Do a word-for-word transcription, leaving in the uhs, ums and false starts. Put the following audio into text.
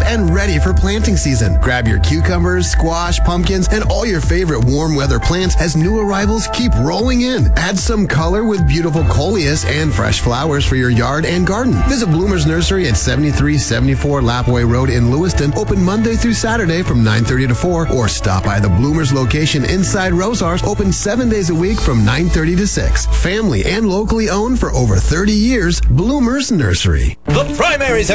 and ready for planting season. Grab your cucumbers, squash, pumpkins, and all your favorite warm weather plants as new arrivals keep rolling in. Add some color with beautiful coleus and fresh flowers for your yard and garden. Visit Bloomer's Nursery at seventy-three seventy-four Lapway Road in Lewiston, open Monday through Saturday from nine thirty to four, or stop by the Bloomer's location inside Rosars, open seven days a week from nine thirty to six. Family and locally owned for over thirty years, Bloomer's Nursery. The primaries are